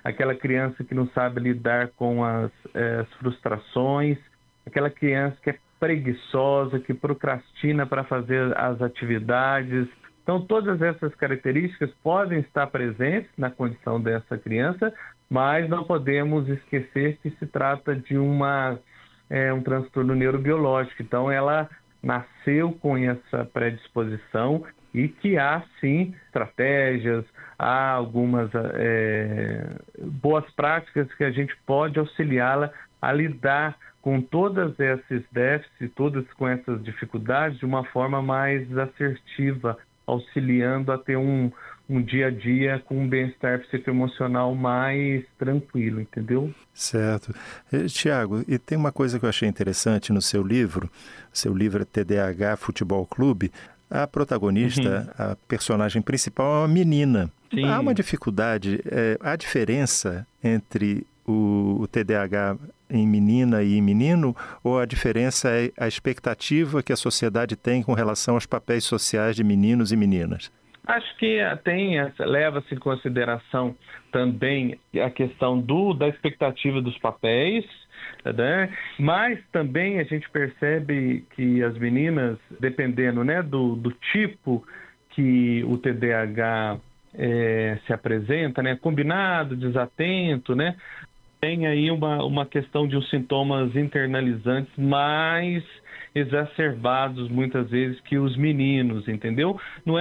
aquela criança que não sabe lidar com as frustrações, aquela criança que é preguiçosa, que procrastina para fazer as atividades. Então, todas essas características podem estar presentes na condição dessa criança, mas não podemos esquecer que se trata de um transtorno neurobiológico. Então, ela nasceu com essa predisposição e que há, sim, estratégias, há algumas boas práticas que a gente pode auxiliá-la a lidar com todos esses déficits, todas com essas dificuldades, de uma forma mais assertiva, auxiliando a ter um dia a dia com um bem-estar psicoemocional mais tranquilo, entendeu? Certo. Tiago, e tem uma coisa que eu achei interessante no seu livro é TDAH Futebol Clube. A protagonista, a personagem principal é uma menina. Sim. Há uma dificuldade, há diferença entre o TDAH em menina e em menino, ou a diferença é a expectativa que a sociedade tem com relação aos papéis sociais de meninos e meninas? Acho que leva-se em consideração também a questão da expectativa dos papéis, né? Mas também a gente percebe que as meninas, dependendo, né, do tipo que o TDAH se apresenta, né, combinado, desatento, né, tem aí uma questão de os sintomas internalizantes mais exacerbados muitas vezes que os meninos, entendeu? Não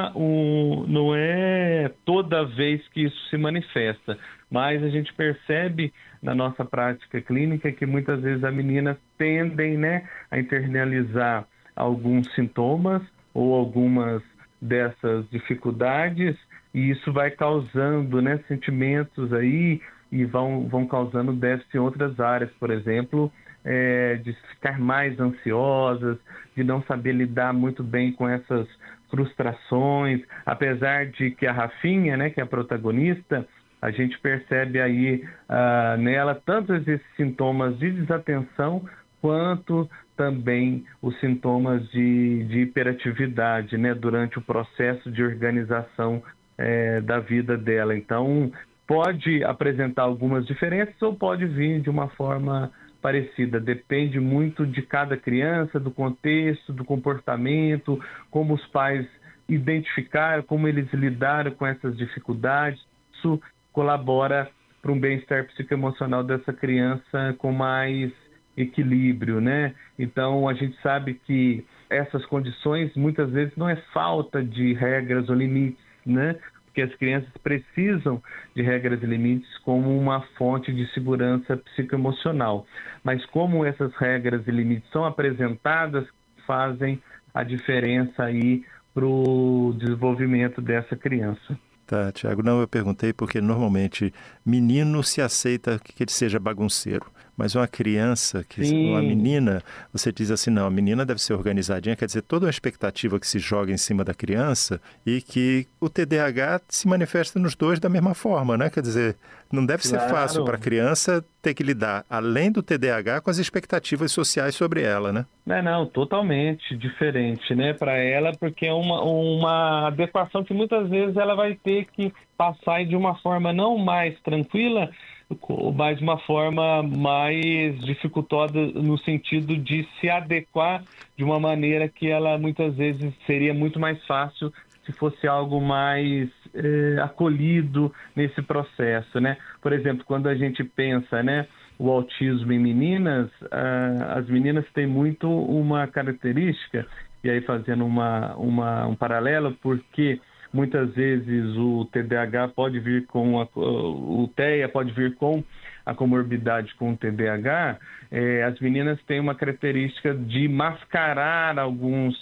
é toda vez que isso se manifesta, mas a gente percebe na nossa prática clínica que muitas vezes as meninas tendem, né, a internalizar alguns sintomas ou algumas dessas dificuldades, e isso vai causando, né, sentimentos aí e vão causando déficit em outras áreas, por exemplo, de ficar mais ansiosas, de não saber lidar muito bem com essas frustrações, apesar de que a Rafinha, né, que é a protagonista, a gente percebe aí nela tanto esses sintomas de desatenção quanto também os sintomas de hiperatividade, né, durante o processo de organização da vida dela. Então, pode apresentar algumas diferenças ou pode vir de uma forma parecida. Depende muito de cada criança, do contexto, do comportamento, como os pais identificaram, como eles lidaram com essas dificuldades. Isso colabora para um bem-estar psicoemocional dessa criança com mais equilíbrio, né? Então, a gente sabe que essas condições muitas vezes não é falta de regras ou limites, né? Porque as crianças precisam de regras e limites como uma fonte de segurança psicoemocional. Mas como essas regras e limites são apresentadas, fazem a diferença aí para o desenvolvimento dessa criança. Tá, Tiago, não, eu perguntei porque normalmente menino se aceita que ele seja bagunceiro, mas uma criança, uma menina, você diz assim, não, a menina deve ser organizadinha, quer dizer, toda uma expectativa que se joga em cima da criança e que o TDAH se manifesta nos dois da mesma forma, né? Quer dizer, não deve ser fácil para a criança ter que lidar, além do TDAH, com as expectativas sociais sobre ela, né? Não, totalmente diferente, né, para ela, porque é uma adequação que muitas vezes ela vai ter que passar de uma forma não mais tranquila, mas de uma forma mais dificultosa no sentido de se adequar de uma maneira que ela muitas vezes seria muito mais fácil se fosse algo mais acolhido nesse processo, né? Por exemplo, quando a gente pensa, né, o autismo em meninas, as meninas têm muito uma característica, e aí fazendo um paralelo, porque muitas vezes o TDAH pode vir com o TEA pode vir com a comorbidade com o TDAH, as meninas têm uma característica de mascarar alguns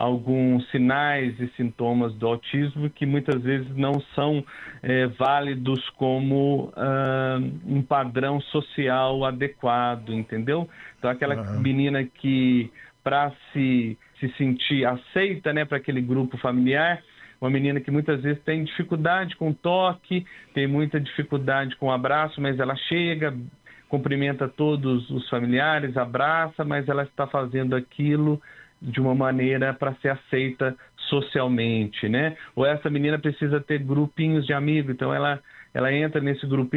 sinais e sintomas do autismo que muitas vezes não são válidos como um padrão social adequado, entendeu? Então, aquela menina que, para se sentir aceita, né, para aquele grupo familiar, uma menina que muitas vezes tem dificuldade com toque, tem muita dificuldade com abraço, mas ela chega, cumprimenta todos os familiares, abraça, mas ela está fazendo aquilo de uma maneira para ser aceita socialmente, né? Ou essa menina precisa ter grupinhos de amigos, então ela entra nesse grupinho